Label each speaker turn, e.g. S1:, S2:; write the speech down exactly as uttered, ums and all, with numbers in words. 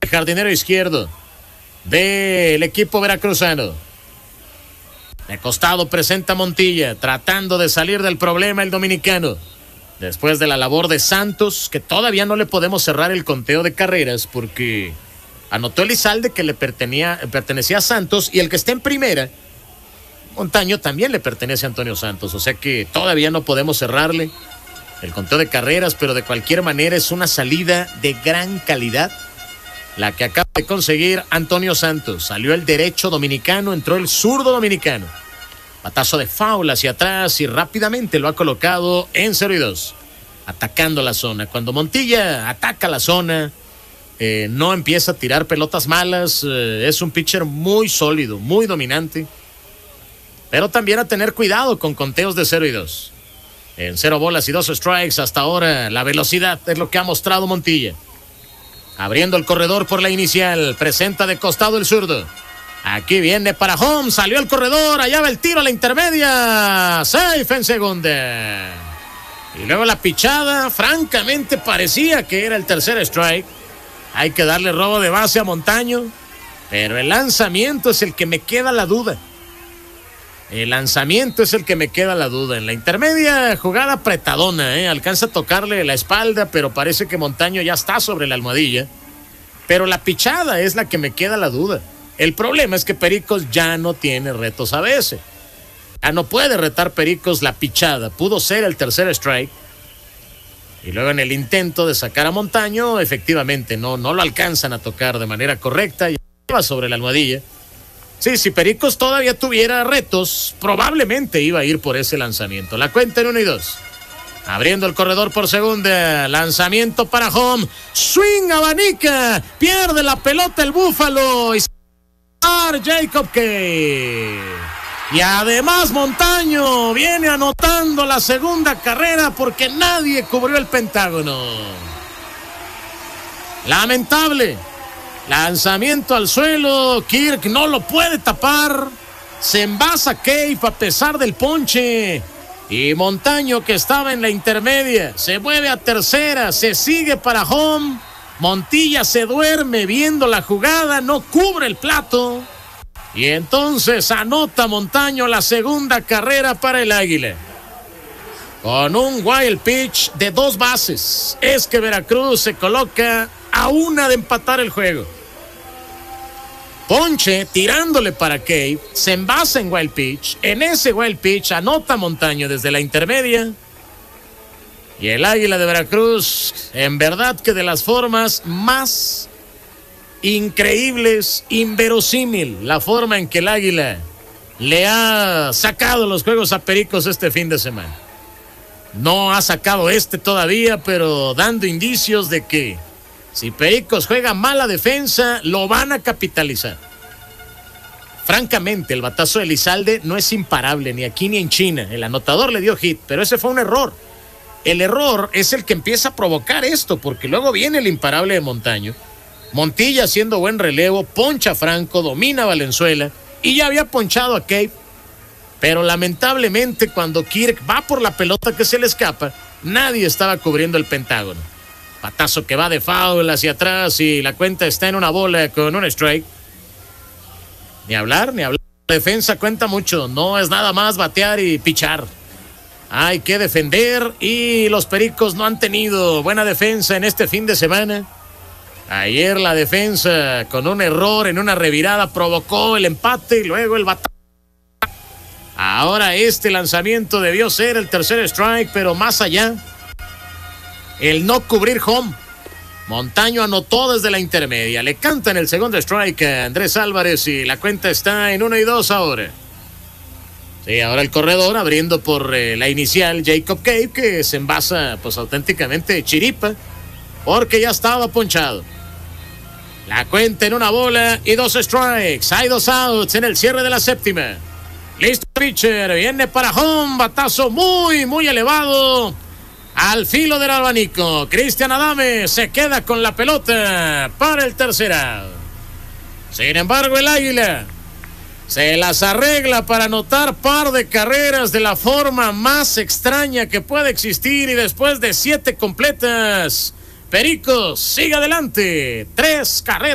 S1: jardinero izquierdo del equipo veracruzano. De costado presenta Montilla, tratando de salir del problema el dominicano. Después de la labor de Santos, que todavía no le podemos cerrar el conteo de carreras porque anotó Elizalde, que le pertenecía, pertenecía a Santos, y el que está en primera, Montaño, también le pertenece a Antonio Santos. O sea que todavía no podemos cerrarle el conteo de carreras, pero de cualquier manera es una salida de gran calidad la que acaba de conseguir Antonio Santos. Salió el derecho dominicano, entró el zurdo dominicano. Batazo de foul hacia atrás y rápidamente lo ha colocado en cero y dos, atacando la zona. Cuando Montilla ataca la zona, eh, no empieza a tirar pelotas malas, eh, es un pitcher muy sólido, muy dominante, pero también a tener cuidado con conteos de cero y dos. En cero bolas y dos strikes hasta ahora, la velocidad es lo que ha mostrado Montilla. Abriendo el corredor por la inicial, presenta de costado el zurdo. Aquí viene para home, salió el corredor, allá va el tiro a la intermedia, safe en segunda. Y luego la pichada, francamente parecía que era el tercer strike. Hay que darle robo de base a Montaño, pero el lanzamiento es el que me queda la duda. El lanzamiento es el que me queda la duda. En la intermedia, jugada apretadona, ¿eh? Alcanza a tocarle la espalda, pero parece que Montaño ya está sobre la almohadilla. Pero la pichada es la que me queda la duda. El problema es que Pericos ya no tiene retos a veces. Ya no puede retar Pericos la pichada. Pudo ser el tercer strike. Y luego en el intento de sacar a Montaño, efectivamente no, no lo alcanzan a tocar de manera correcta. Ya va sobre la almohadilla. Sí, si Pericos todavía tuviera retos, probablemente iba a ir por ese lanzamiento. La cuenta en uno y dos. Abriendo el corredor por segunda. Lanzamiento para home. Swing, abanica. Pierde la pelota el Búfalo. Y Jacob Kay. Y además Montaño viene anotando la segunda carrera porque nadie cubrió el Pentágono. Lamentable. Lanzamiento al suelo. Kirk no lo puede tapar. Se envasa Kay a pesar del ponche. Y Montaño, que estaba en la intermedia, se mueve a tercera, se sigue para home. Montilla se duerme viendo la jugada, no cubre el plato. Y entonces anota Montaño la segunda carrera para el Águila. Con un wild pitch de dos bases. Es que Veracruz se coloca a una de empatar el juego. Ponche tirándole para Kay, se envasa en wild pitch. En ese wild pitch anota Montaño desde la intermedia. Y el Águila de Veracruz, en verdad que de las formas más increíbles, inverosímil, la forma en que el Águila le ha sacado los juegos a Pericos este fin de semana. No ha sacado este todavía, pero dando indicios de que si Pericos juega mala defensa, lo van a capitalizar. Francamente, el batazo de Elizalde no es imparable ni aquí ni en China. El anotador le dio hit, pero ese fue un error. El error es el que empieza a provocar esto, porque luego viene el imparable de Montaño. Montilla haciendo buen relevo, poncha a Franco, domina a Valenzuela y ya había ponchado a Kay. Pero lamentablemente cuando Kirk va por la pelota que se le escapa, nadie estaba cubriendo el Pentágono. Batazo que va de foul hacia atrás y la cuenta está en una bola con un strike. Ni hablar, ni hablar. La defensa cuenta mucho, no es nada más batear y pichar. Hay que defender y los Pericos no han tenido buena defensa en este fin de semana. Ayer la defensa con un error en una revirada provocó el empate y luego el batazo. Ahora este lanzamiento debió ser el tercer strike, pero más allá, el no cubrir home. Montaño anotó desde la intermedia. Le cantan el segundo strike a Andrés Álvarez y la cuenta está en uno y dos ahora. Sí, ahora el corredor abriendo por eh, la inicial Jacob Kay, que se envasa pues auténticamente chiripa porque ya estaba ponchado. La cuenta en una bola y dos strikes. Hay dos outs en el cierre de la séptima. Listo, pitcher. Viene para home. Batazo muy, muy elevado. Al filo del abanico. Cristian Adame se queda con la pelota para el tercer out. Sin embargo, el Águila se las arregla para anotar par de carreras de la forma más extraña que puede existir y después de siete completas, Pericos sigue adelante. Tres carreras.